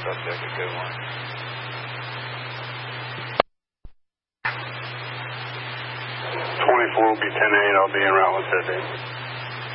subject at Good One. 24 will be 10-8. I'll be en route with 50.